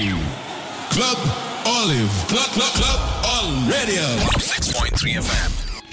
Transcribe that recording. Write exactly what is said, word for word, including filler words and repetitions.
Club Olive. Club, Club, Club on radio. one oh six point three F M.